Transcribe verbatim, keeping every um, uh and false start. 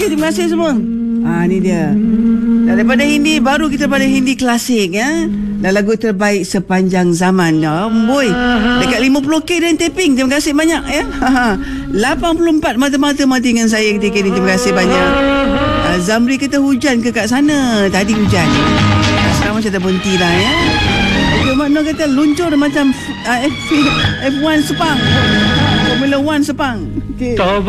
Okey, terima kasih semua. Ah, ni dia. Dan daripada Hindi, baru kita pada Hindi klasik ya. Dan lagu terbaik sepanjang zaman. Ya, boy. Dekat lima puluh K dan taping. Terima kasih banyak ya. lapan puluh empat mata-mata mati dengan saya ketika ini. Terima kasih banyak. Ah, Zamri kata hujan ke kat sana? Tadi hujan. Sekarang macam dah berhenti lah ya. Okey, makna kata luncur macam uh, F one Sepang. Formula one Sepang. Okey.